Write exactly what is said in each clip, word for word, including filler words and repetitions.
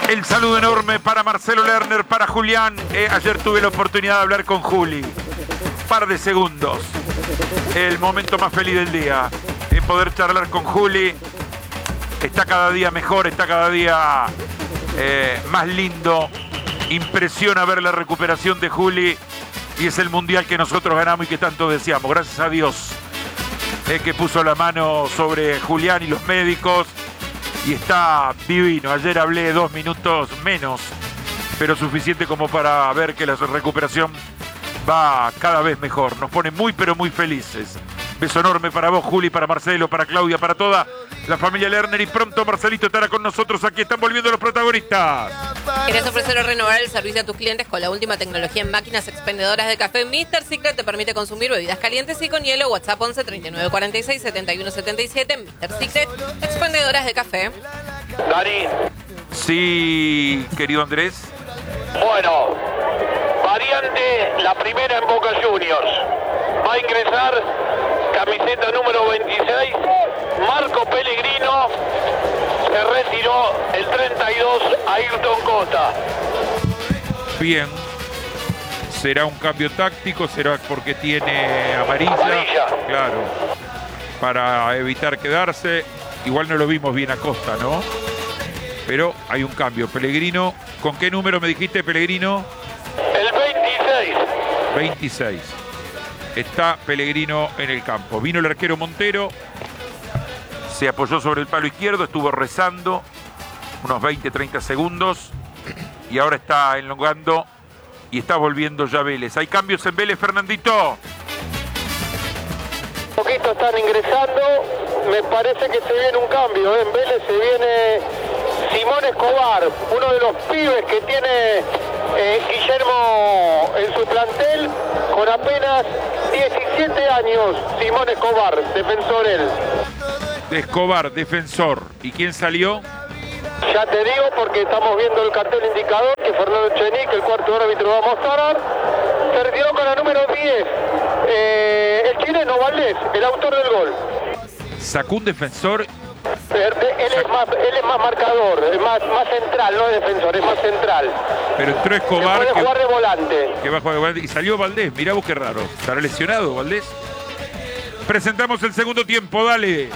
El saludo enorme para Marcelo Lerner, para Julián. Eh, ayer tuve la oportunidad de hablar con Juli. Par de segundos. El momento más feliz del día. En poder charlar con Juli. Está cada día mejor, está cada día eh, más lindo. Impresiona ver la recuperación de Juli. Y es el mundial que nosotros ganamos y que tanto deseamos. Gracias a Dios eh, que puso la mano sobre Julián y los médicos. Y está divino. Ayer hablé dos minutos menos, pero suficiente como para ver que la recuperación va cada vez mejor. Nos pone muy, pero muy felices. Beso enorme para vos, Juli, para Marcelo, para Claudia, para toda la familia Lerner. Y pronto Marcelito estará con nosotros. Aquí están volviendo los protagonistas. ¿Querés ofrecer o renovar el servicio a tus clientes con la última tecnología en máquinas expendedoras de café? míster Secret te permite consumir bebidas calientes y con hielo. WhatsApp once treinta y nueve cuarenta y seis setenta y uno setenta y siete. míster Secret, expendedoras de café. Dani. Sí, querido Andrés. Bueno, variante, la primera en Boca Juniors. Va a ingresar camiseta número veintiséis, Marco Pellegrino. Se retiró el treinta y dos, Ayrton Costa. Bien. ¿Será un cambio táctico? ¿Será porque tiene amarilla? Amarilla. Claro. Para evitar quedarse. Igual no lo vimos bien a Costa, ¿no? Pero hay un cambio. Pellegrino, ¿con qué número me dijiste, Pellegrino? El veintiséis. veintiséis. Está Pellegrino en el campo. Vino el arquero Montero. Se apoyó sobre el palo izquierdo, estuvo rezando unos veinte, treinta segundos y ahora está elongando y está volviendo ya Vélez. ¿Hay cambios en Vélez, Fernandito? Un poquito están ingresando, me parece que se viene un cambio. En Vélez se viene Simón Escobar, uno de los pibes que tiene eh, Guillermo en su plantel, con apenas diecisiete años. Simón Escobar, defensor él. De Escobar, defensor. ¿Y quién salió? Ya te digo, porque estamos viendo el cartel indicador que Fernando Chenique, el cuarto árbitro, va a mostrar. Se retiró con la número diez. Eh, el chileno Valdés, el autor del gol. Sacó un defensor. Él es más, él es más marcador, es más, más central, no es defensor, es más central. Pero entró Escobar. Puede que, jugar de volante. Que va a jugar de volante. Y salió Valdés. Mirá vos qué raro. ¿Estará lesionado Valdés? Presentamos el segundo tiempo, dale.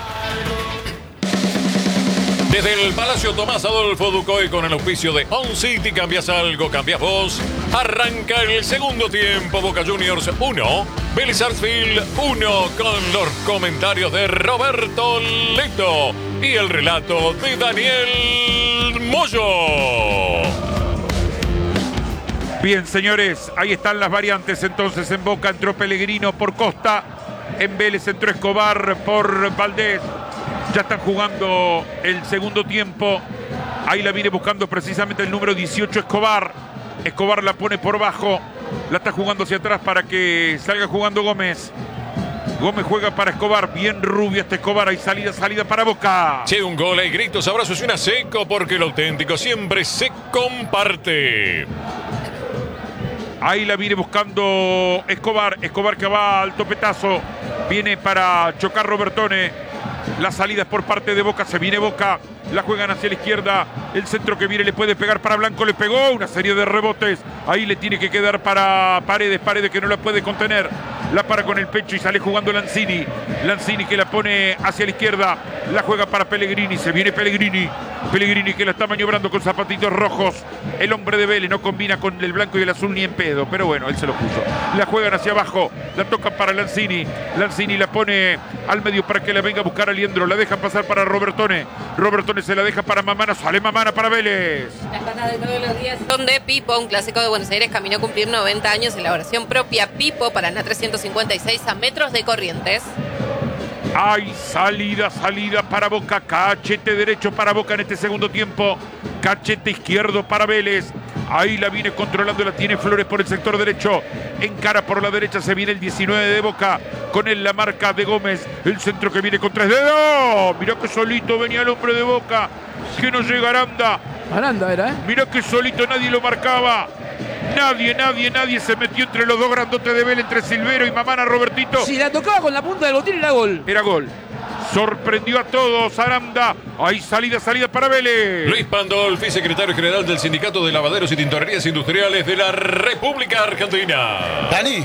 Desde el Palacio Tomás Adolfo Ducoy con el auspicio de On City, cambias algo, cambias vos. Arranca el segundo tiempo, Boca Juniors uno, Vélez Sarsfield uno, con los comentarios de Roberto Leto y el relato de Daniel Moyo. Bien, señores, ahí están las variantes. Entonces en Boca entró Pellegrino por Costa, en Vélez entró Escobar por Valdés. Ya están jugando el segundo tiempo. Ahí la viene buscando precisamente el número dieciocho, Escobar. Escobar la pone por bajo. La está jugando hacia atrás para que salga jugando Gómez. Gómez juega para Escobar. Bien rubio este Escobar. Hay salida, salida para Boca. Che, un gol, hay gritos, abrazos y una seco porque lo auténtico siempre se comparte. Ahí la viene buscando Escobar. Escobar que va al topetazo. Viene para chocar Robertone. La salida es por parte de Boca, se viene Boca, la juegan hacia la izquierda, el centro que viene le puede pegar para Blanco, le pegó una serie de rebotes, ahí le tiene que quedar para Paredes, Paredes que no la puede contener, la para con el pecho y sale jugando Lanzini, Lanzini que la pone hacia la izquierda, la juega para Pellegrini, se viene Pellegrini, Pellegrini que la está maniobrando con zapatitos rojos, el hombre de Vélez no combina con el blanco y el azul ni en pedo, pero bueno, él se lo puso, la juegan hacia abajo, la tocan para Lanzini, Lanzini la pone al medio para que la venga a buscar a Liendro, la dejan pasar para Robertone, Robertone se la deja para Mamana, sale Mamana para Vélez. Las patas de todos los días son de Pipo, un clásico de Buenos Aires, caminó a cumplir noventa años, elaboración propia Pipo para N A trescientos cincuenta y seis a metros de Corrientes. Hay salida, salida para Boca, cachete derecho para Boca en este segundo tiempo, cachete izquierdo para Vélez. Ahí la viene controlando, la tiene Flores por el sector derecho. Encara por la derecha, se viene el diecinueve de Boca. Con él la marca de Gómez. El centro que viene con tres dedos. Mirá que solito venía el hombre de Boca. Que no llega Aranda. Aranda era, ¿eh? Mirá que solito nadie lo marcaba. Nadie, nadie, nadie se metió entre los dos grandotes de Vélez, entre Silvero y Mamana Robertito. Si la tocaba con la punta del botín era gol. Era gol. Sorprendió a todos Aranda. Hay salida, salida para Vélez. Luis Pandolfi, secretario general del Sindicato de Lavaderos y Tintorerías Industriales de la República Argentina. Dani.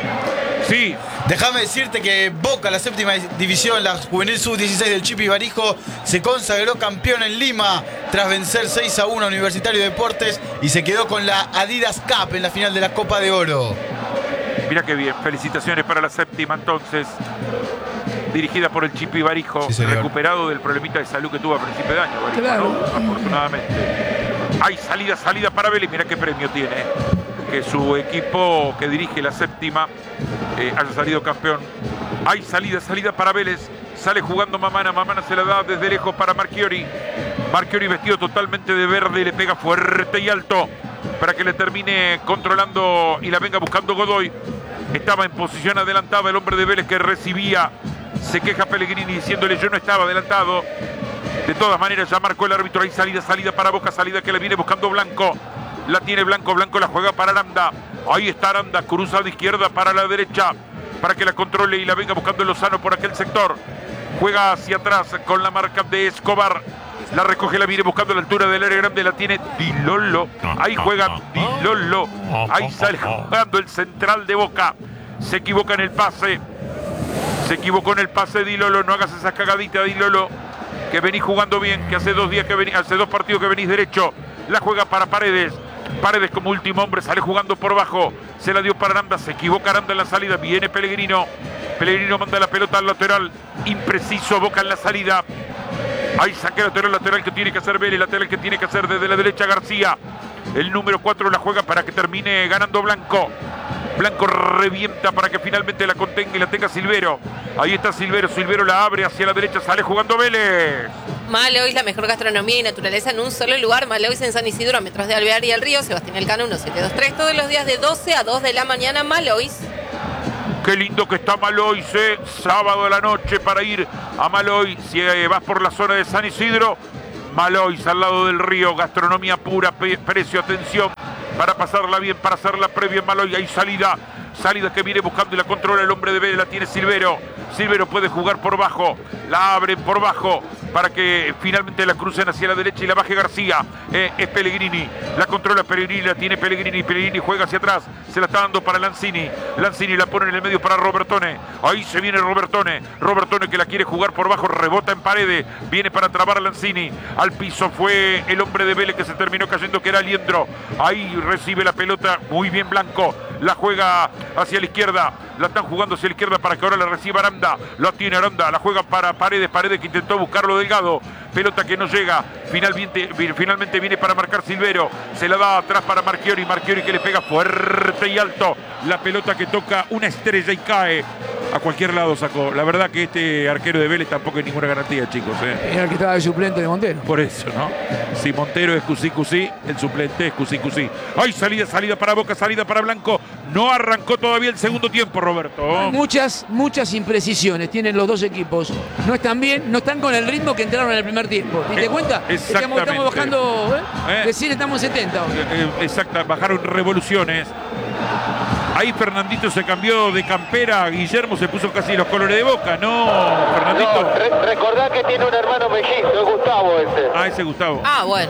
Sí. Déjame decirte que Boca, la séptima división, la juvenil sub dieciséis del Chipi Barijo, se consagró campeón en Lima tras vencer seis a uno a Universitario de Deportes y se quedó con la Adidas Cup en la final de la Copa de Oro. Mira qué bien, felicitaciones para la séptima entonces, dirigida por el Chipi Barijo, sí, recuperado del problemita de salud que tuvo a principio de año, Barijo, claro. ¿no? Afortunadamente. Hay salida, salida para Vélez, mira qué premio tiene, que su equipo que dirige la séptima eh, haya salido campeón. Hay salida, salida para Vélez, sale jugando Mamana, Mamana se la da desde lejos para Marchiori. Marchiori vestido totalmente de verde, le pega fuerte y alto para que le termine controlando y la venga buscando Godoy. Estaba en posición adelantada el hombre de Vélez que recibía. Se queja Pellegrini diciéndole yo no estaba adelantado. De todas maneras ya marcó el árbitro. Hay salida, salida para Boca, salida que le viene buscando Blanco. La tiene Blanco, Blanco la juega para Aranda. Ahí está Aranda, cruza de izquierda para la derecha para que la controle y la venga buscando Lozano por aquel sector. Juega hacia atrás con la marca de Escobar. La recoge, la viene buscando a la altura del área grande, la tiene Di Lollo. Ahí juega Di Lollo. Ahí sale jugando el central de Boca. Se equivoca en el pase. Se equivocó en el pase Di Lollo. No hagas esa cagadita, Di Lollo, que venís jugando bien, que hace dos días que venís, hace dos partidos que venís derecho. La juega para Paredes. Paredes como último hombre sale jugando por bajo. Se la dio para Aranda. Se equivoca Aranda en la salida. Viene Pellegrino. Pellegrino manda la pelota al lateral. Impreciso Boca en la salida. Ahí saque lateral, lateral que tiene que hacer Vélez, lateral que tiene que hacer desde la derecha García. El número cuatro la juega para que termine ganando Blanco. Blanco revienta para que finalmente la contenga y la tenga Silvero. Ahí está Silvero, Silvero la abre hacia la derecha, sale jugando Vélez. Malois, la mejor gastronomía y naturaleza en un solo lugar. Malois en San Isidro, a metros de Alvear y el Río. Sebastián Elcano, uno siete dos tres, todos los días de doce a dos de la mañana. Malois. Qué lindo que está Malois, eh. Sábado a la noche para ir a Malois. Si eh, vas por la zona de San Isidro, Malois al lado del río, gastronomía pura, precio, atención, para pasarla bien, para hacerla previa en Malois. Hay salida, salida que viene buscando y la controla el hombre de Vélez, la tiene Silvero. Silvero puede jugar por bajo, la abren por bajo para que finalmente la crucen hacia la derecha y la baje García. Eh, es Pellegrini, la controla Pellegrini, la tiene Pellegrini, Pellegrini juega hacia atrás, se la está dando para Lanzini. Lanzini la pone en el medio para Robertone. Ahí se viene Robertone, Robertone que la quiere jugar por bajo, rebota en Paredes, viene para trabar a Lanzini. Al piso fue el hombre de Vélez que se terminó cayendo, que era Aliendro. Ahí recibe la pelota, muy bien Blanco, la juega hacia la izquierda, la están jugando hacia la izquierda para que ahora la reciba Aranda. La tiene Aranda, la juega para Paredes, Paredes que intentó buscarlo Delgado, pelota que no llega, finalmente, finalmente viene para marcar Silvero, se la da atrás para Marchiori, Marchiori que le pega fuerte y alto, la pelota que toca una estrella y cae. A cualquier lado sacó. La verdad que este arquero de Vélez tampoco es ninguna garantía, chicos. ¿eh? Era el que estaba de suplente de Montero. Por eso, ¿no? Si Montero es Cusí Cusí, el suplente es Cusí Cusí. ¡Ay, salida, salida para Boca, salida para Blanco! No arrancó todavía el segundo tiempo, Roberto. Hay muchas, muchas imprecisiones tienen los dos equipos. No están bien, no están con el ritmo que entraron en el primer tiempo. ¿Te das Eh, cuenta? Estamos, estamos bajando, ¿eh? Eh. De cien estamos en setenta. hoy. Eh, eh, Exacto, bajaron revoluciones. Ahí Fernandito se cambió de campera, Guillermo se puso casi los colores de Boca, ¿no, Fernandito? No, re recordá que tiene un hermano mellizo, es Gustavo ese. Ah, ese Gustavo. Ah, bueno.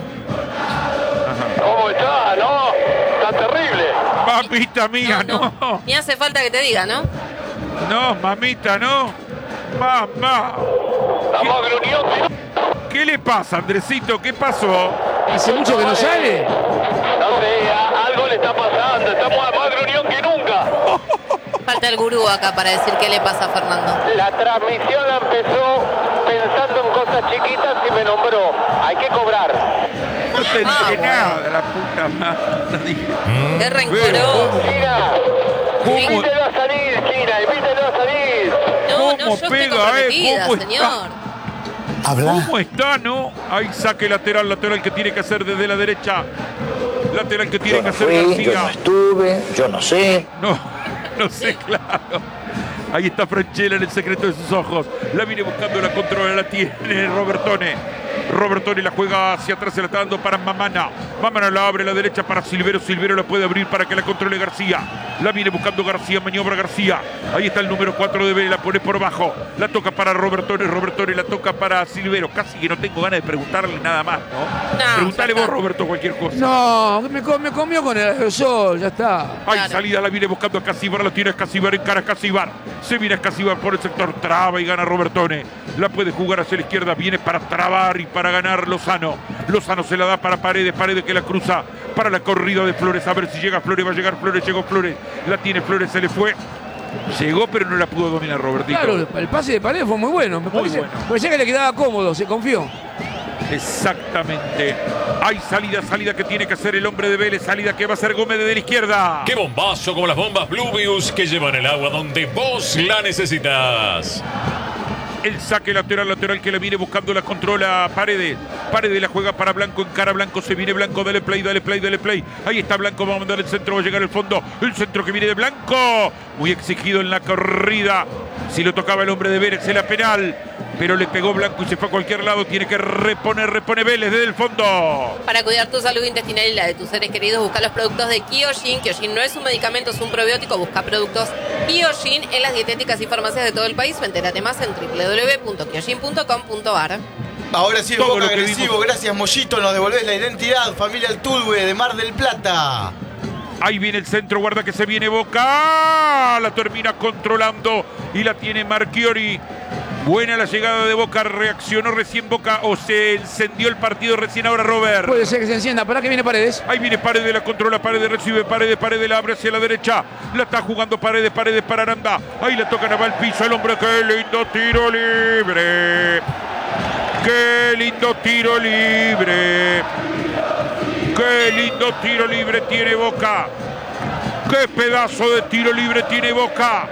¿Cómo está? No, está terrible. Mamita mía, no. No, Ni hace falta que te diga, ¿no? mamita, no. Mamá. Estamos gruñones. ¿Qué le pasa, Andresito? ¿Qué pasó? Hace mucho que no sale. No sé, a- algo le está pasando. Estamos a más gruñón que nunca. Falta el gurú acá para decir qué le pasa a Fernando. La transmisión la empezó pensando en cosas chiquitas y me nombró. Hay que cobrar. No te dije Ah, bueno. nada, la puta madre. Qué rencoroso. China, ¿Cómo, invítelo a salir, China, invítelo a salir. No, no, ¿Cómo yo estoy pega, eh? comprometida, ¿Cómo está? señor. ¿Cómo está, no? Ahí saque lateral, lateral que tiene que hacer desde la derecha. Lateral que tiene Yo que no hacer fui, yo García. no estuve, yo no sé. No, no sé, claro. Ahí está Franchella en el secreto de sus ojos. La viene buscando, la controla, la tiene Robertone. Robertone la juega hacia atrás, se la está dando para Mamana. Mámana la abre a la derecha para Silvero. Silvero la puede abrir para que la controle García. La viene buscando García, maniobra García. Ahí está el número cuatro de Vélez, la pone por abajo. La toca para Robertone, Robertone la toca para Silvero. Casi que no tengo ganas de preguntarle nada más, ¿no? No, Preguntale ya vos, está. Roberto, cualquier cosa. No, me, com- me comió con el aerosol, ya está. Hay Claro. salida, la viene buscando a Casibar, la tiene a Casibar, encara a Casibar. Se viene a Casibar por el sector, traba y gana Robertone. La puede jugar hacia la izquierda, viene para trabar y para ganar Lozano. Lozano se la da para Paredes, Paredes que la cruza para la corrida de Flores. A ver si llega Flores, va a llegar Flores, llegó Flores. La tiene Flores, se le fue. Llegó, pero no la pudo dominar Robertito. Claro, el pase de Paredes fue muy bueno. Me Muy parece, bueno. parecía que le quedaba cómodo, se confió. Exactamente. Hay salida, salida que tiene que hacer el hombre de Vélez. Salida que va a ser Gómez de la izquierda. ¡Qué bombazo como las bombas Bluebius que llevan el agua donde vos la necesitas! El saque lateral, lateral que la viene buscando, la controla Paredes. Paredes la juega para Blanco, en cara Blanco, se viene Blanco, dale play, dale play, dale play. Ahí está Blanco, va a mandar el centro, va a llegar el fondo. El centro que viene de Blanco. Muy exigido en la corrida. Si lo tocaba el hombre de Vélez, era penal. Pero le pegó Blanco y se fue a cualquier lado. Tiene que reponer, repone Vélez desde el fondo. Para cuidar tu salud intestinal y la de tus seres queridos, busca los productos de Kyojin. Kyojin no es un medicamento, es un probiótico. Busca productos Kyojin en las dietéticas y farmacias de todo el país. Entérate más en w w w punto kyojin punto com punto a r. Ahora sí, el Todo Boca lo que agresivo. vimos. Gracias, Mollito. Nos devolvés la identidad. Familia Altuve de Mar del Plata. Ahí viene el centro, guarda que se viene Boca. La termina controlando y la tiene Marchiori. Buena la llegada de Boca, reaccionó recién Boca o se encendió el partido recién ahora Robert. Puede ser que se encienda. ¿Para qué viene Paredes? Ahí viene Paredes, la controla, Paredes recibe, Paredes, Paredes la abre hacia la derecha. La está jugando Paredes, Paredes para Aranda. Ahí la tocan al piso el hombre, qué lindo tiro libre. Qué lindo tiro libre. Qué lindo tiro libre tiene Boca. Qué pedazo de tiro libre tiene Boca.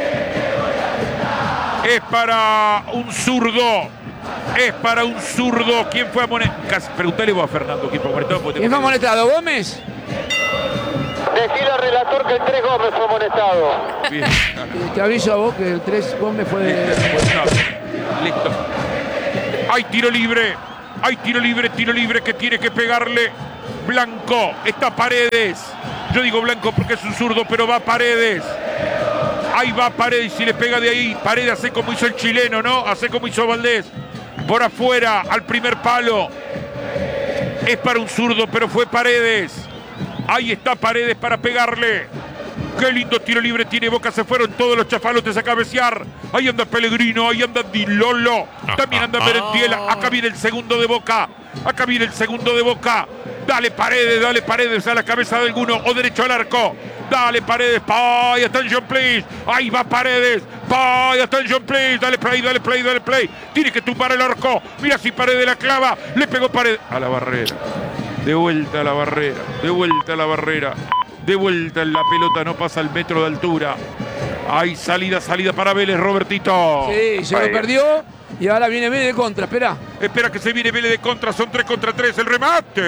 Es para un zurdo. Es para un zurdo. ¿Quién fue amonestado? Preguntale vos a Fernando quién fue amonestado. porque te- ¿Quién fue amonestado? ¿Gómez? Decile al relator que el tres Gómez fue amonestado. Bien. Te aviso a vos que el tres Gómez fue de... No, listo. Hay tiro libre. Hay tiro libre, tiro libre que tiene que pegarle Blanco. Está Paredes. Yo digo Blanco porque es un zurdo, pero va Paredes. Ahí va Paredes y le pega de ahí. Paredes hace como hizo el chileno, ¿no? Hace como hizo Valdés. Por afuera, al primer palo. Es para un zurdo, pero fue Paredes. Ahí está Paredes para pegarle. Qué lindo tiro libre tiene Boca. Se fueron todos los chafalotes a cabecear. Ahí anda Pellegrino, ahí anda Di Lolo. También anda Merentiela. Acá viene el segundo de Boca. Acá viene el segundo de Boca. Dale Paredes, dale Paredes a la cabeza de alguno. O derecho al arco. Dale Paredes, pay, attention please. Ahí va Paredes, pay, attention please. Dale play, dale play, dale play. Tiene que tumbar el arco. Mira si Paredes la clava. Le pegó Paredes a la barrera. De vuelta a la barrera, de vuelta a la barrera. De vuelta en la pelota, no pasa el metro de altura. Hay salida, salida para Vélez, Robertito. Sí, se Ahí. lo perdió y ahora viene Vélez de contra. Espera. Espera que se viene Vélez de contra, son tres contra tres, el remate.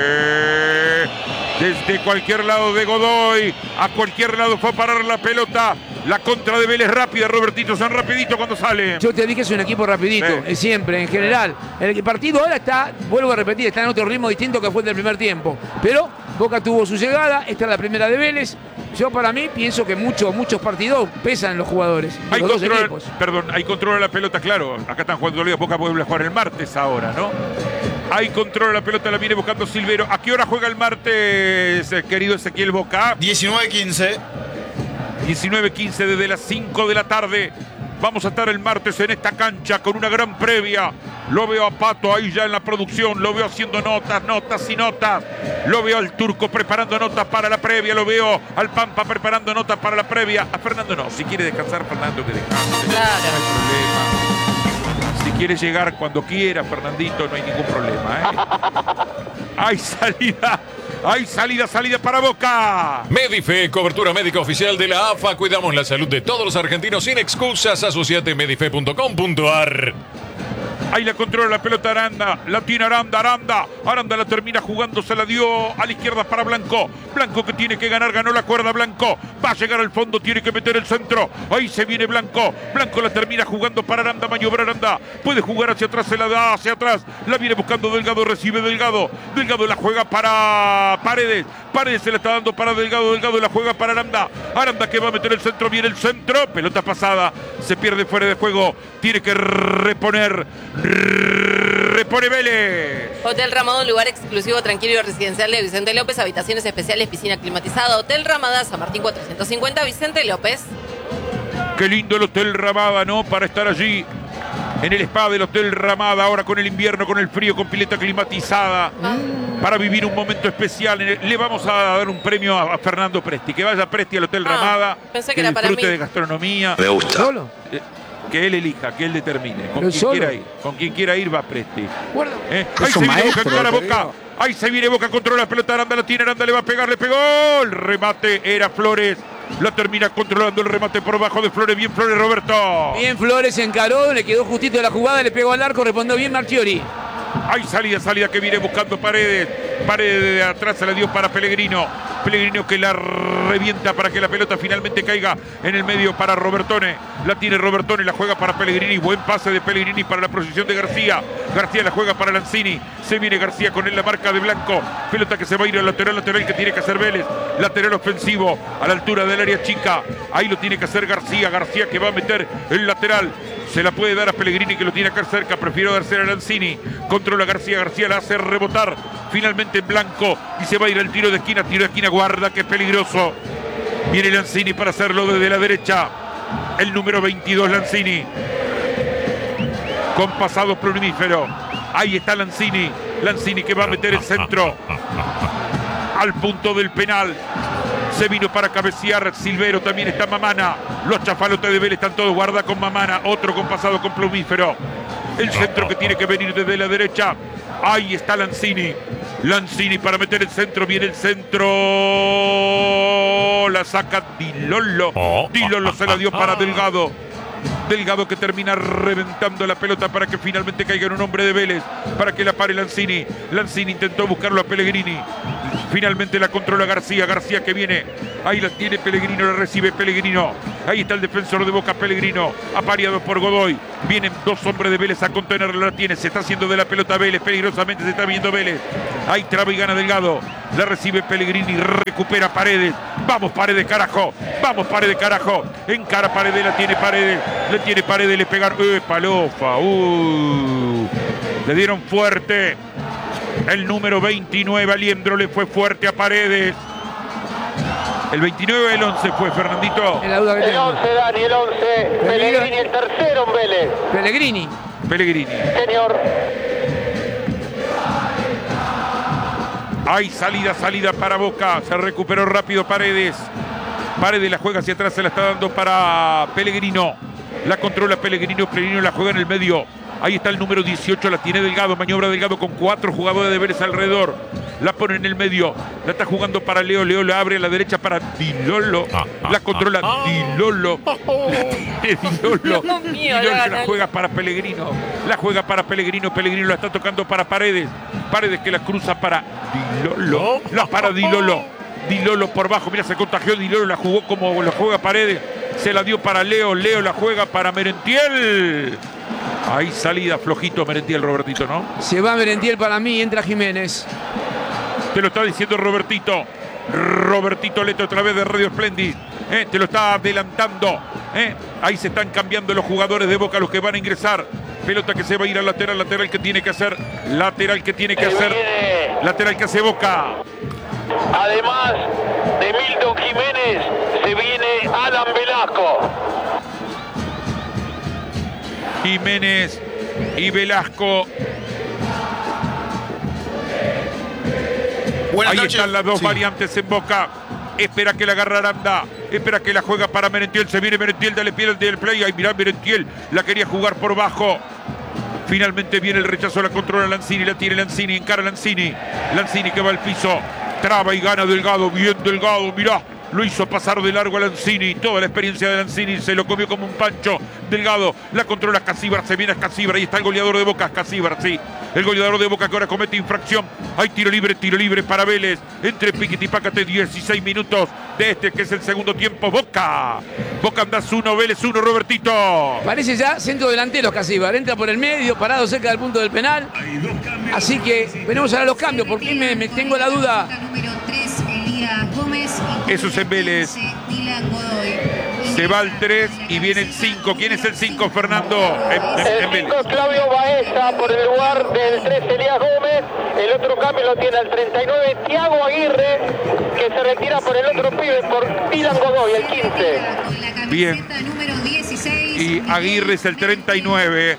Desde cualquier lado de Godoy, a cualquier lado fue a parar la pelota. La contra de Vélez rápida, Robertito, son rapidito cuando salen. Yo te dije que es un equipo rapidito, Sí. es siempre, en general. El partido ahora está, vuelvo a repetir, está en otro ritmo distinto que fue el del primer tiempo. Pero Boca tuvo su llegada, esta es la primera de Vélez. Yo para mí pienso que muchos, muchos partidos pesan en los jugadores, Hay los dos control, equipos. perdón, hay control de la pelota, claro. Acá están jugando Liga, Boca vuelve a jugar el martes ahora, ¿no? Hay control de la pelota, la viene buscando Silvero. ¿A qué hora juega el martes, eh, querido Ezequiel Boca? diecinueve quince. diecinueve quince desde las cinco de la tarde. Vamos a estar el martes en esta cancha con una gran previa. Lo veo a Pato ahí ya en la producción. Lo veo haciendo notas, notas y notas. Lo veo al Turco preparando notas para la previa. Lo veo al Pampa preparando notas para la previa. A Fernando no. Si quiere descansar, Fernando, que descanse. Claro. No hay problema. Si quiere llegar cuando quiera, Fernandito, no hay ningún problema, ¿eh? Hay salida. Hay salida, salida para Boca. Medife, cobertura médica oficial de la A F A. Cuidamos la salud de todos los argentinos sin excusas. Asociate medife punto com punto a r. Ahí la controla la pelota Aranda. La tiene Aranda, Aranda. Aranda la termina jugando, se la dio a la izquierda para Blanco. Blanco que tiene que ganar, ganó la cuerda Blanco. Va a llegar al fondo, tiene que meter el centro. Ahí se viene Blanco. Blanco la termina jugando para Aranda, maniobra Aranda. Puede jugar hacia atrás, se la da hacia atrás. La viene buscando Delgado, recibe Delgado. Delgado la juega para Paredes. Paredes se la está dando para Delgado. Delgado la juega para Aranda. Aranda que va a meter el centro, viene el centro. Pelota pasada, se pierde fuera de juego. Tiene que reponer. Repone Vélez. Hotel Ramada, un lugar exclusivo, tranquilo y residencial de Vicente López. Habitaciones especiales, piscina climatizada. Hotel Ramada, San Martín cuatrocientos cincuenta, Vicente López. Qué lindo el Hotel Ramada, ¿no? Para estar allí en el spa del Hotel Ramada, ahora con el invierno, con el frío, con pileta climatizada, ah. para vivir un momento especial. Le vamos a dar un premio a Fernando Presti. Que vaya Presti al Hotel ah, Ramada, pensé que, que era disfrute para mí. de gastronomía. Me gusta. ¿Solo? Eh, que él elija, que él determine. Con quien solo. quiera ir. Con quien quiera ir va Presti. Bueno, ¿Eh? Ahí se viene Boca, cara Boca. Ahí se viene Boca, controla la pelota. Aranda la tiene, Aranda le va a pegar, le pegó. El remate era Flores. La termina controlando el remate por bajo de Flores. Bien Flores, Roberto. Bien Flores encaró, le quedó justito la jugada, le pegó al arco, respondió bien Marchiori. Hay salida, salida que viene buscando Paredes. Paredes de atrás se la dio para Pellegrino. Pellegrino que la revienta para que la pelota finalmente caiga en el medio para Robertone. La tiene Robertone, la juega para Pellegrini. Buen pase de Pellegrini para la posición de García. García la juega para Lanzini. Se viene García con él la marca de Blanco. Pelota que se va a ir al lateral, lateral que tiene que hacer Vélez. Lateral ofensivo a la altura del área chica. Ahí lo tiene que hacer García. García que va a meter el lateral. Se la puede dar a Pellegrini que lo tiene acá cerca. Prefiero dársela a Lanzini. Controla García. García la hace rebotar. Finalmente en Blanco. Y se va a ir al tiro de esquina. Tiro de esquina. Guarda que es peligroso. Viene Lanzini para hacerlo desde la derecha. El número veintidós Lanzini. Con pasado plumífero. Ahí está Lanzini. Lanzini que va a meter el centro. Al punto del penal. Se vino para cabecear Silvero, también está Mamana. Los chafalotes de Vélez están todos, guarda con Mamana. Otro con pasado con plumífero. El centro que tiene que venir desde la derecha. Ahí está Lanzini. Lanzini para meter el centro. Viene el centro. La saca Di Lollo. Di Lollo se la dio para Delgado. Delgado que termina reventando la pelota para que finalmente caiga en un hombre de Vélez. Para que la pare Lanzini. Lanzini intentó buscarlo a Pellegrini. Finalmente la controla García. García que viene. Ahí la tiene Pellegrino. La recibe Pellegrino. Ahí está el defensor de Boca, Pellegrino. Apareado por Godoy. Vienen dos hombres de Vélez a contenerlo. La tiene. Se está haciendo de la pelota Vélez. Peligrosamente se está viendo Vélez. Ahí traba y gana Delgado. La recibe Pellegrini. Recupera Paredes. Vamos Paredes, carajo. Vamos Paredes, carajo. Encara Paredes. La tiene Paredes. La tiene Paredes. Le pegaron. ¡Eh, palofa! ¡Uh! Le dieron fuerte. El número veintinueve, Aliendro, le fue fuerte a Paredes. El veintinueve, el once fue, Fernandito. Es la duda que El tengo. once, Dani, el once. Pellegrini, el tercero en Vélez. Pellegrini. Pellegrini. Señor. Hay salida, salida para Boca. Se recuperó rápido Paredes. Paredes la juega hacia atrás, se la está dando para Pellegrino. La controla Pellegrino, Pellegrino la juega en el medio. Ahí está el número dieciocho, la tiene Delgado, maniobra Delgado con cuatro jugadores de Vélez alrededor. La pone en el medio, la está jugando para Leo, Leo la abre a la derecha para Di Lollo. La controla Di Lollo. La tiene Di Lollo. Dios mío, Di Lollo la- la juega para Pellegrino. La juega para Pellegrino, Pellegrino la está tocando para Paredes. Paredes que la cruza para Di Lollo. La para Di Lollo. Di Lollo por bajo, mira, se contagió Di Lollo, la jugó como la juega Paredes. Se la dio para Leo, Leo la juega para Merentiel. Ahí salida flojito Merentiel, Robertito, ¿no? Se va Merentiel para mí, entra Jiménez. Te lo está diciendo Robertito. Robertito Leto a través de Radio Splendid. ¿eh? Te lo está adelantando. ¿eh? Ahí se están cambiando los jugadores de Boca, los que van a ingresar. Pelota que se va a ir al lateral, lateral que tiene que hacer. Lateral que tiene que hacer. Lateral que hace Boca. Además de Milton Jiménez, se viene Alan Velasco. Jiménez y Velasco. Buenas Ahí noches. están las dos Sí. variantes en Boca. Espera que la agarra Aranda. Espera que la juega para Merentiel. Se viene Merentiel, dale pie del play. Ahí mirá Merentiel. La quería jugar por bajo. Finalmente viene el rechazo, la controla Lanzini. La tiene Lanzini, encara Lanzini. Lanzini que va al piso. Traba y gana Delgado. Bien Delgado, mirá. Lo hizo pasar de largo a Lanzini. Toda la experiencia de Lanzini se lo comió como un pancho. Delgado la controla Escasíbar. Se viene Escasíbar. Ahí está el goleador de Boca, Escasíbar, sí. El goleador de Boca que ahora comete infracción. Hay tiro libre, tiro libre para Vélez. Entre Piquet y Pácate, dieciséis minutos de este que es el segundo tiempo. Boca. Boca Andás uno, Vélez uno, Robertito. Parece ya centro delantero Escasíbar. Entra por el medio, parado cerca del punto del penal. Así que veremos ahora los cambios. Porque me, me tengo la duda. Eso es en Vélez. Se va el tres y viene el cinco. ¿Quién es el cinco, Fernando? En, en, en el cinco es Claudio Baeza por el lugar del tres, Elías Gómez. El otro cambio lo tiene el treinta y nueve, Thiago Aguirre, que se retira por el otro pibe, por Dylan Godoy, el quince. Bien. Y Aguirre es el treinta y nueve.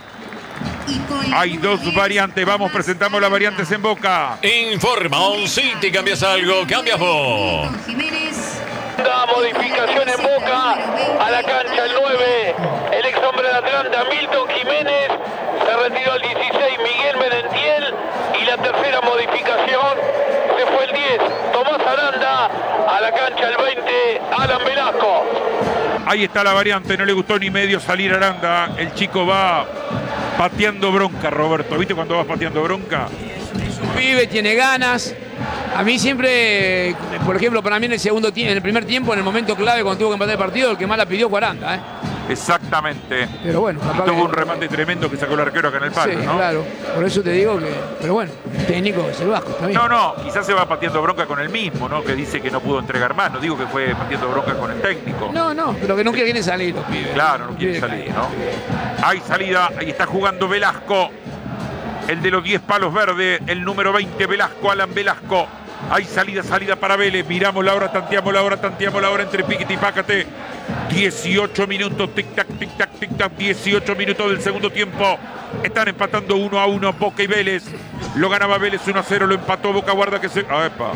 Hay dos variantes. Vamos, presentamos las variantes en Boca. Informa OnCity. ¿Cambias algo? ¿Cambias vos? Da modificación en Boca. A la cancha el nueve. El ex hombre de Atlanta, Milton Jiménez. Se retiró el dieciséis, Miguel Merentiel. Y la tercera modificación se fue el diez, Tomás Aranda. A la cancha el veinte, Alan Velasco. Ahí está la variante. No le gustó ni medio salir Aranda. El chico va pateando bronca, Roberto. ¿Viste cuando vas pateando bronca? Es un pibe, tiene ganas. A mí siempre, por ejemplo, para mí en el segundo tiempo, en el primer tiempo, en el momento clave cuando tuvo que empatar el partido, el que más la pidió fue Aranda, ¿eh? Exactamente. Pero bueno, y tuvo un remate tremendo que sacó el arquero acá en el palo, sí, ¿no? Claro. Por eso te digo que. Pero bueno, técnico es el Vasco, está bien. No, no, quizás se va pateando bronca con el mismo, ¿no? Que dice que no pudo entregar más. No digo que fue pateando bronca con el técnico. No, no, pero que no quieren salir los pibes. Claro, no quieren salir, ¿no? Hay salida, ahí está jugando Velasco. El de los diez palos verdes, el número veinte, Velasco, Alan Velasco. Hay salida, salida para Vélez. Miramos la hora, tanteamos la hora, tanteamos la hora entre Piquet y Pácate. dieciocho minutos, tic-tac, tic-tac, tic-tac. dieciocho minutos del segundo tiempo. Están empatando uno a uno Boca y Vélez. Lo ganaba Vélez uno a cero, lo empató Boca. Guarda que se... Ah, epa.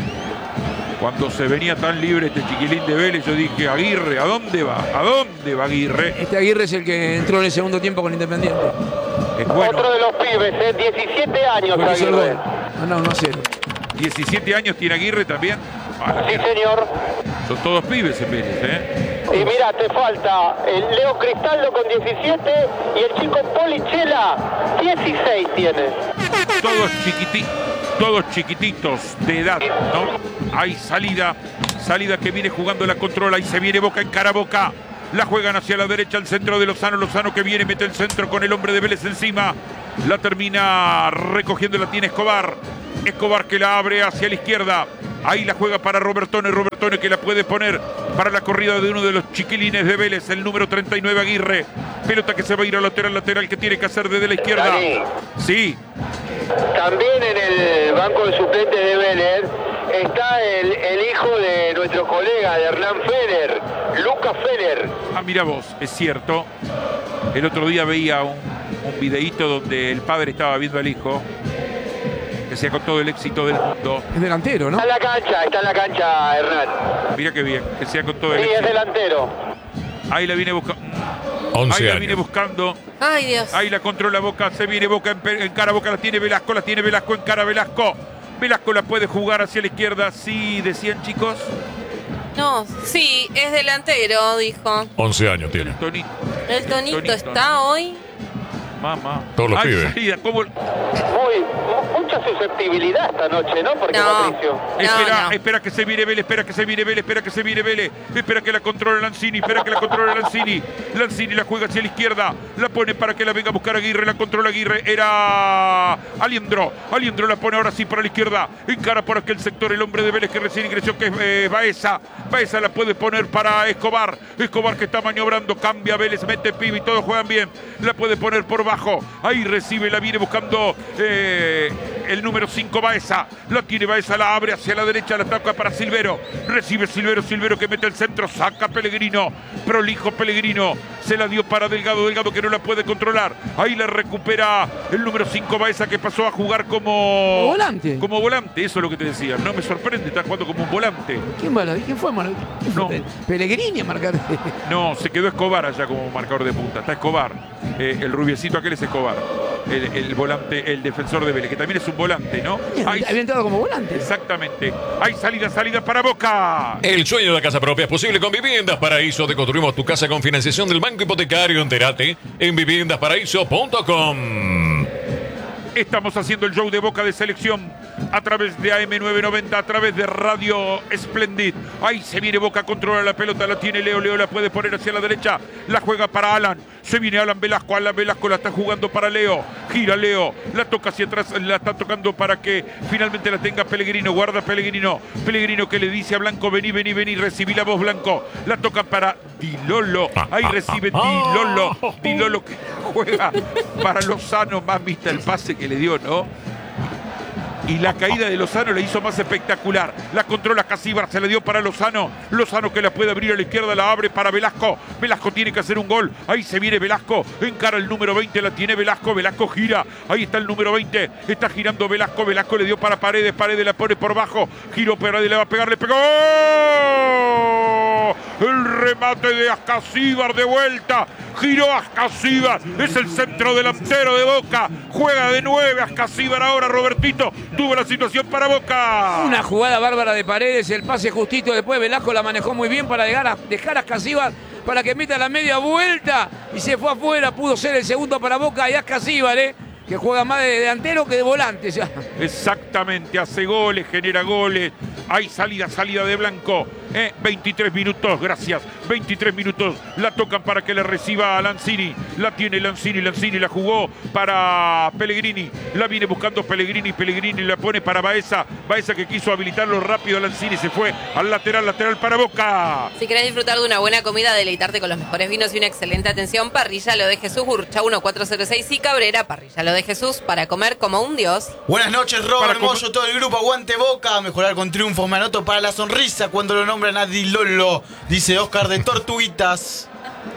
Cuando se venía tan libre este chiquilín de Vélez, yo dije, Aguirre, ¿a dónde va? ¿A dónde va Aguirre? Este Aguirre es el que entró en el segundo tiempo con Independiente. Es bueno. Otro de los pibes, ¿eh? diecisiete años Porque hizo el Aguirre. gol. No, no, uno a cero. diecisiete años tiene Aguirre también. Ah, Sí, señor. son todos pibes en Vélez, ¿eh? Y mira, te falta el Leo Cristaldo con diecisiete y el chico Polichela, dieciséis tiene. Todos chiquititos, todos chiquititos de edad, ¿no? Hay salida, salida que viene jugando la controla y se viene Boca en cara a Boca. La juegan hacia la derecha, el centro de Lozano. Lozano que viene, mete el centro con el hombre de Vélez encima. La termina recogiendo, la tiene Escobar. Escobar que la abre hacia la izquierda. Ahí la juega para Robertone. Robertone que la puede poner para la corrida de uno de los chiquilines de Vélez, el número treinta y nueve, Aguirre. Pelota que se va a ir a lateral, lateral que tiene que hacer desde la izquierda. Dani. Sí. También en el banco de suplentes de Vélez está el, el hijo de nuestro colega, de Hernán Feller, Lucas Feller. Ah, mira vos, es cierto. El otro día veía un, un videíto donde el padre estaba viendo al hijo. Que sea con todo el éxito del mundo. Es delantero, ¿no? Está en la cancha, está en la cancha, Hernán. Mira qué bien, que sea con todo el Sí, es éxito. delantero. Ahí la viene buscando. once Ahí la años. viene buscando. Ay, Dios. Ahí la controla Boca. Se viene Boca en, pe- en cara a Boca. La tiene Velasco. La tiene Velasco en cara a Velasco. Velasco la puede jugar hacia la izquierda. Sí, decían chicos. No, sí, es delantero, dijo. once años tiene. Tonito. El Tonito Tonito, está hoy. Mamá. Todos los Ay, pibes. salida, ¿cómo? Muy, mu- mucha susceptibilidad esta noche, ¿no? Porque No. Patricio. No, Espera, no. espera que se viene Vélez, espera que se viene Vélez, espera que se viene Vélez, espera que la controle Lanzini, espera que la controle Lanzini. Lanzini la juega hacia la izquierda, la pone para que la venga a buscar Aguirre, la controla Aguirre, era Aliendro. Aliendro la pone ahora sí para la izquierda, encara por aquel sector el hombre de Vélez que recién ingresó, que es eh, Baeza. Baeza la puede poner para Escobar. Escobar que está maniobrando, cambia Vélez, mete pibe y todos juegan bien. La puede poner por bajo, ahí recibe, la viene buscando eh, el número cinco, Baeza. La tiene Baeza, la abre hacia la derecha, la toca para Silvero. Recibe Silvero, Silvero que mete el centro, saca Pellegrino. Prolijo Pellegrino, se la dio para Delgado, Delgado que no la puede controlar. Ahí la recupera el número cinco, Baeza, que pasó a jugar como... Como volante. Como volante, eso es lo que te decía. No me sorprende, está jugando como un volante. ¿Quién, va, ¿Quién fue? Mano? ¿Quién fue? No. Pe- Pellegrini a marcar. No, se quedó Escobar allá como marcador de punta. Está Escobar. Eh, el rubiecito aquel es Escobar. el, el volante, el defensor de Vélez, que también es un volante, ¿no? Hay, había entrado como volante. Exactamente. Hay salida, salida para Boca. El sueño de la casa propia es posible con Viviendas Paraíso. Te construimos tu casa con financiación del Banco Hipotecario. Entérate en viviendas paraíso punto com. Estamos haciendo el show de Boca de selección a través de A M novecientos noventa, a través de Radio Splendid. Ahí se viene Boca, controla la pelota, la tiene Leo, Leo la puede poner hacia la derecha, la juega para Alan, se viene Alan Velasco, Alan Velasco la está jugando para Leo, gira Leo, la toca hacia atrás, la está tocando para que finalmente la tenga Pellegrino, guarda Pellegrino, Pellegrino que le dice a Blanco, vení, vení, vení, recibí la voz Blanco, la toca para Di Lolo, ahí recibe Di Lolo, Di Lolo que juega para Lozano, más vista el pase que le dio, ¿no? Y la caída de Lozano le hizo más espectacular. La controla Casíbar, se le dio para Lozano. Lozano que la puede abrir a la izquierda, la abre para Velasco. Velasco tiene que hacer un gol. Ahí se viene Velasco. Encara el número veinte, la tiene Velasco. Velasco gira. Ahí está el número veinte. Está girando Velasco. Velasco le dio para Paredes. Paredes la pone por bajo. Giró Paredes, le va a pegar, le pegó. El remate de Ascasíbar de vuelta. Giró Ascasíbar. Es el centro delantero de Boca. Juega de nueve Ascasíbar ahora, Robertito. Tuvo la situación para Boca. Una jugada bárbara de Paredes, el pase justito. Después Velasco la manejó muy bien para dejar a, dejar a Ascasíbar para que meta la media vuelta. Y se fue afuera. Pudo ser el segundo para Boca. Y Ascasíbar, ¿eh? que juega más de delantero que de volante. Ya. Exactamente, hace goles, genera goles. Hay salida, salida de Blanco. Eh, veintitrés minutos, gracias. veintitrés minutos. La tocan para que le reciba a Lanzini. La tiene Lanzini, Lanzini la jugó para Pellegrini. La viene buscando Pellegrini, Pellegrini la pone para Baeza. Baeza que quiso habilitarlo rápido a Lanzini. Se fue al lateral, lateral para Boca. Si querés disfrutar de una buena comida, deleitarte con los mejores vinos y una excelente atención, Parrilla Lo de Jesús, Urcha uno cuatro cero seis y Cabrera. Parrilla Lo de Jesús, para comer como un dios. Buenas noches, Robert com- Moyo, todo el grupo. Aguante Boca. Mejorar con triunfos. Me anoto para la sonrisa cuando lo nombran a Di Lolo, dice Oscar de Tortuguitas.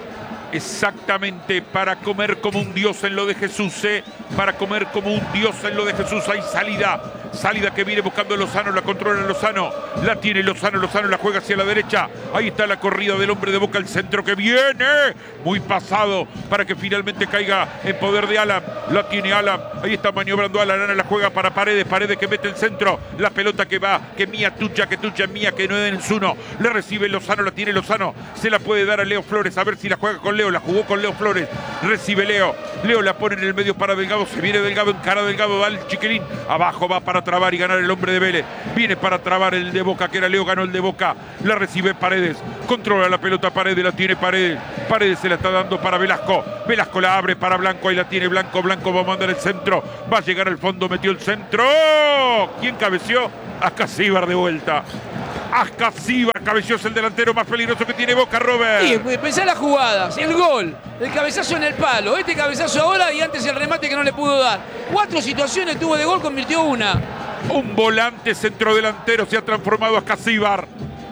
Exactamente, para comer como un dios en Lo de Jesús, ¿eh? Para comer como un dios en Lo de Jesús. Hay salida, salida que viene buscando Lozano, la controla Lozano, la tiene Lozano, Lozano la juega hacia la derecha. Ahí está la corrida del hombre de Boca, el centro que viene, muy pasado, para que finalmente caiga en poder de Alan. La tiene Alan, ahí está maniobrando Alan, Alan la juega para Paredes, Paredes que mete el centro, la pelota que va, que mía, tuya, que tuya, mía, que no den el uno. Le recibe Lozano, la tiene Lozano, se la puede dar a Leo Flores, a ver si la juega con Leo, la jugó con Leo Flores, recibe Leo, Leo la pone en el medio para Delgado, se viene Delgado, encara Delgado, va el chiquilín, abajo va para trabar y ganar el hombre de Vélez, viene para trabar el de Boca, que era Leo, ganó el de Boca, la recibe Paredes, controla la pelota Paredes, la tiene Paredes, Paredes se la está dando para Velasco, Velasco la abre para Blanco, ahí la tiene Blanco, Blanco va a mandar el centro, va a llegar al fondo, metió el centro, ¿quién cabeció? Ascasíbar de vuelta. Ascasíbar, cabeció, es el delantero más peligroso que tiene Boca, Robert. Sí, pensá las jugadas, el gol, el cabezazo en el palo, este cabezazo ahora y antes el remate que no le pudo dar. Cuatro situaciones tuvo de gol, convirtió una. Un volante centrodelantero se ha transformado Ascasíbar.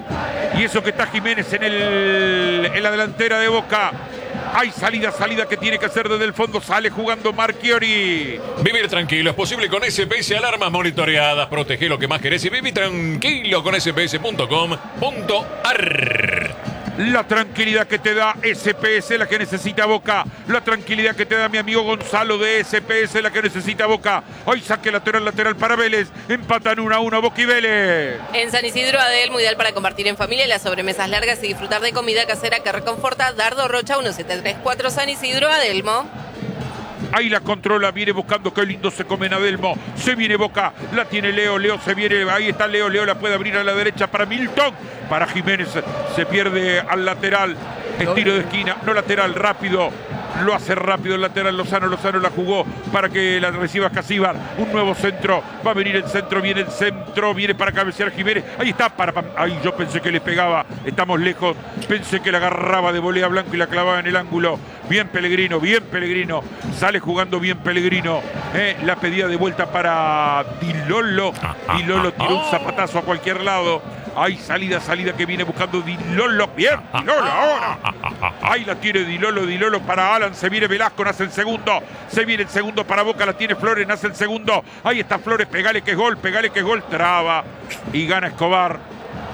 Y eso que está Jiménez en, el, en la delantera de Boca. Hay salida, salida que tiene que hacer desde el fondo. Sale jugando Marchiori. Vivir tranquilo es posible con S P S, alarmas monitoreadas. Protege lo que más querés y viví tranquilo con S P S punto com punto a r. La tranquilidad que te da S P S, la que necesita Boca. La tranquilidad que te da mi amigo Gonzalo de S P S, la que necesita Boca. Hoy saque lateral, lateral para Vélez. Empatan uno a uno Boca y Vélez. En San Isidro Adelmo, ideal para compartir en familia, las sobremesas largas y disfrutar de comida casera que reconforta. Dardo Rocha uno siete tres cuatro San Isidro Adelmo. Ahí la controla, viene buscando, qué lindo se come en Adelmo. Se viene Boca, la tiene Leo, Leo se viene, ahí está Leo, Leo la puede abrir a la derecha para Milton. Para Jiménez, se pierde al lateral, estiro de esquina, no lateral, rápido. Lo hace rápido el lateral Lozano, Lozano la jugó para que la reciba Ascasíbar. Un nuevo centro, va a venir el centro, viene el centro, viene para cabecear Jiménez. Ahí está, para, para ahí yo pensé que le pegaba, estamos lejos. Pensé que la agarraba de volea Blanco y la clavaba en el ángulo. Bien Pellegrino, bien Pellegrino. Sale jugando bien Pellegrino. Eh, la pedida de vuelta para Di Lolo. Di Lolo tiró un zapatazo a cualquier lado. Hay salida, salida que viene buscando Di Lolo. Bien, Di Lolo ahora. Ahí la tiene Di Lolo, Di Lolo para Alan. Se viene Velasco, nace el segundo. Se viene el segundo para Boca, la tiene Flores, nace el segundo. Ahí está Flores, pegale que es gol, pegale que es gol. Traba y gana Escobar.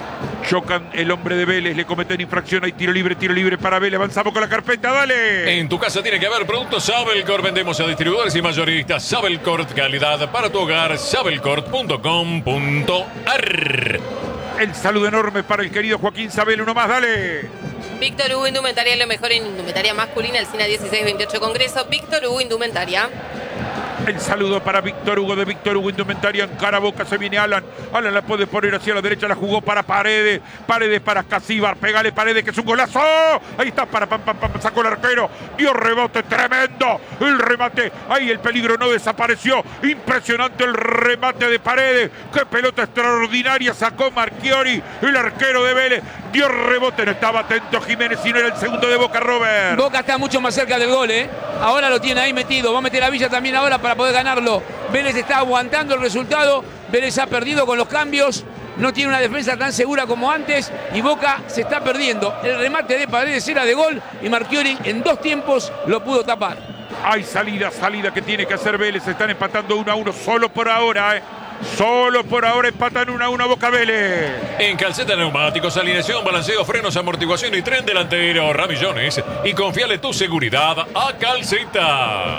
Chocan el hombre de Vélez, le cometen infracción, hay tiro libre, tiro libre para Vélez, avanzamos con la carpeta, dale. En tu casa tiene que haber productos Sabelcor, vendemos a distribuidores y mayoristas. Sabelcor, calidad para tu hogar, sabelcor punto com punto ar. El saludo enorme para el querido Joaquín Sabel, uno más, dale. Víctor Hugo Indumentaria, lo mejor en indumentaria masculina, el Sina dieciséis veintiocho Congreso. Víctor Hugo Indumentaria. El saludo para Víctor Hugo de Víctor Hugo Indumentaria. En cara a boca se viene Alan. Alan la puede poner hacia la derecha. La jugó para Paredes. Paredes para Casíbar. Pégale Paredes, que es un golazo. Ahí está para pam, pam, pam. Sacó el arquero. Dio rebote tremendo. El remate. Ahí el peligro no desapareció. Impresionante el remate de Paredes. Qué pelota extraordinaria sacó Marchiori. El arquero de Vélez. Dio rebote. No estaba atento Jiménez, sino era el segundo de Boca, Robert. Boca está mucho más cerca del gol, ¿eh? Ahora lo tiene ahí metido. Va a meter a Villa también ahora para poder ganarlo. Vélez está aguantando el resultado. Vélez ha perdido con los cambios. No tiene una defensa tan segura como antes. Y Boca se está perdiendo. El remate de Paredes era de gol. Y Marchiori en dos tiempos lo pudo tapar. Hay salida, salida que tiene que hacer Vélez. Están empatando uno a uno solo por ahora, ¿eh? Solo por ahora empatan uno a uno Boca Vélez. En calceta neumáticos, alineación, balanceo, frenos, amortiguación y tren delantero, ramillones. Y confiale tu seguridad a Calceta.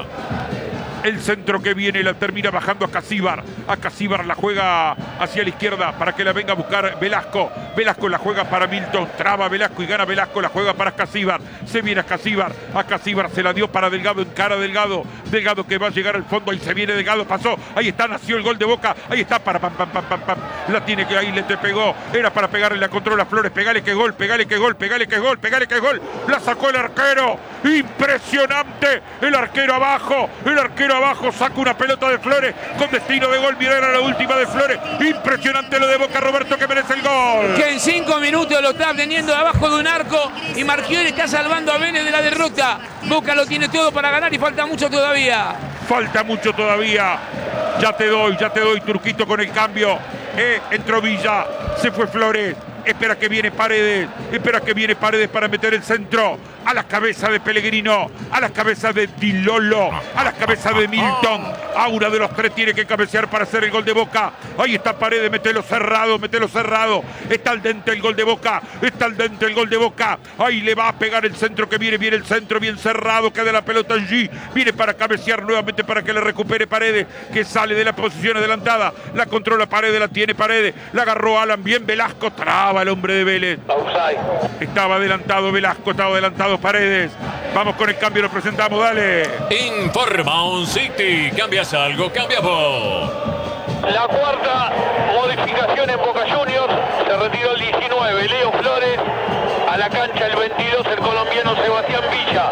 El centro que viene la termina bajando a Casíbar. A Casíbar la juega hacia la izquierda para que la venga a buscar Velasco. Velasco la juega para Milton. Traba Velasco y gana Velasco. La juega para Casíbar. Se viene a Casíbar. A Casíbar se la dio para Delgado. En cara Delgado. Delgado que va a llegar al fondo. Ahí se viene Delgado. Pasó. Ahí está. Nació el gol de Boca. Ahí está para pam, pam, pam, pam, pam. La tiene que ahí le te pegó. Era para pegarle la controla Flores. Pegale que gol. Pegale que gol. Pegale que gol. Pegale que gol. La sacó el arquero. Impresionante. El arquero abajo. El arquero abajo, saca una pelota de Flores con destino de gol. Mirá, era la última de Flores. Impresionante lo de Boca, Roberto, que merece el gol. Que en cinco minutos lo está teniendo abajo de un arco y Marchiori está salvando a Vélez de la derrota. Boca lo tiene todo para ganar y falta mucho todavía. Falta mucho todavía. Ya te doy, ya te doy, Turquito, con el cambio. Eh, entró Villa, se fue Flores. Espera que viene Paredes. Espera que viene Paredes para meter el centro. A las cabezas de Pellegrino. A las cabezas de Di Lolo. A las cabezas de Milton. A una de los tres tiene que cabecear para hacer el gol de Boca. Ahí está Paredes. Metelo cerrado. Metelo cerrado. Está al dente el gol de Boca. Está al dente el gol de Boca. Ahí le va a pegar el centro que viene. Viene el centro bien cerrado. Queda la pelota allí. Viene para cabecear nuevamente para que le recupere Paredes. Que sale de la posición adelantada. La controla Paredes. La tiene Paredes. La agarró Alan. Bien Velasco. Traba el hombre de Vélez. Outside. Estaba adelantado Velasco. Estaba adelantado Paredes. Vamos con el cambio. Lo presentamos. Dale. Informa On City. Cambias algo, cambias vos. La cuarta modificación en Boca Juniors. Se retiró el diecinueve, Leo Flores. A la cancha el veintidós, el colombiano Sebastián Villa.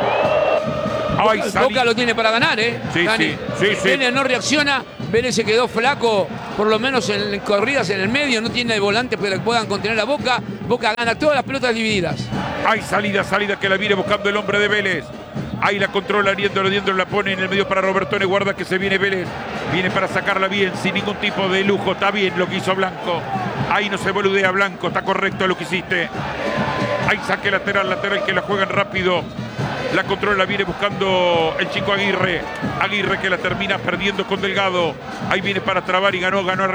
Ay, Boca lo tiene para ganar, ¿eh? Sí, Dani. sí, sí, sí. Vélez no reacciona. Vélez se quedó flaco, por lo menos en corridas en el medio. No tiene volantes para que puedan contener a Boca. Boca gana todas las pelotas divididas. Hay salida, salida que la viene buscando el hombre de Vélez. Ahí la controla Diendro, Diendro la pone en el medio para Robertone. Guarda que se viene Vélez. Viene para sacarla bien, sin ningún tipo de lujo. Está bien lo que hizo Blanco. Ahí no se boludea Blanco. Está correcto lo que hiciste. Ahí saque lateral, lateral que la juegan rápido. La controla, viene buscando el chico Aguirre. Aguirre que la termina perdiendo con Delgado. Ahí viene para trabar y ganó, ganó arriba.